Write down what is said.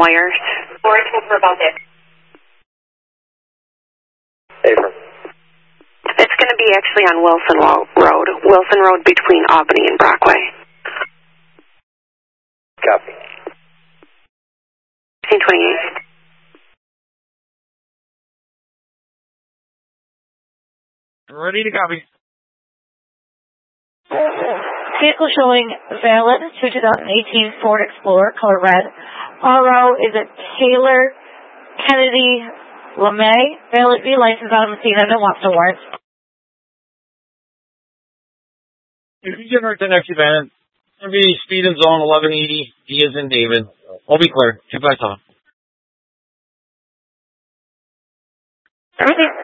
wires. Or I told her about it. Affirm. It's going to be actually on Wilson Road. Wilson Road between Albany and Brockway. Copy. 1828. Ready to copy. Vehicle showing valid to 2018 Ford Explorer, color red. RO is a Taylor Kennedy LeMay. Valid V license on Messina, no lobster warrants. If you generate the next event, it's going to be speed in zone 1180, D as in David. I'll be clear. 2 by top. Everything.